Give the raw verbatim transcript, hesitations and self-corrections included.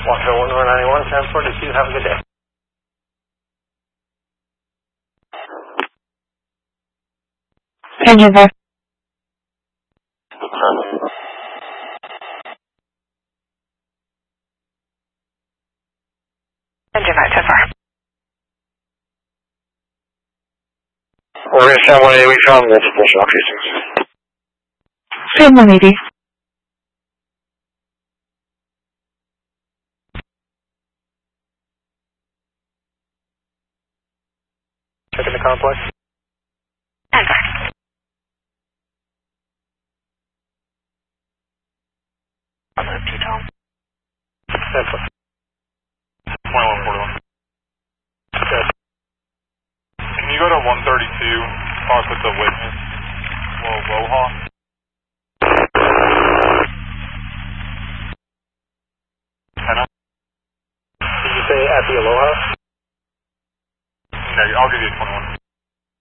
Water one one nine one, ten forty-two, have a good day. Caregiver. Engine nine ten four. We're going to send one eighty, we found multiple shock casings. Send one eighty. Checking the complex. Enter. twenty-one forty-one. Good. Can you go to one thirty-two, talk with the witness, Lo Loha? Antenna? Did you say at the Aloha? Okay, I'll give you a twenty-one.